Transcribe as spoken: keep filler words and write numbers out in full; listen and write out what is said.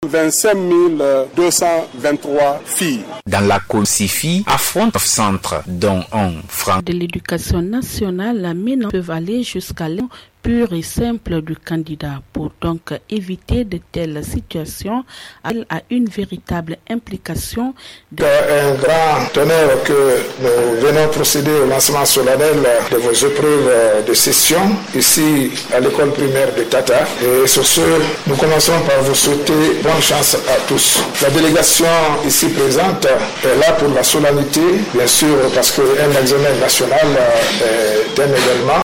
vingt-cinq mille deux cent vingt-trois filles. Dans la Colsifi, affronte neuf centres, dont un franc. De l'éducation nationale, la mine peuvent aller jusqu'à l'élection pure et simple du candidat. Pour donc éviter de telles situations, elle a une véritable implication. De... Un grand honneur que nous venons procéder au lancement solennel de vos épreuves de session ici à l'école primaire de Tata. Et sur ce, nous commençons par vous souhaiter bonne chance à tous. La délégation ici présente est là pour la solennité, bien sûr, parce qu'un examen national est un événement.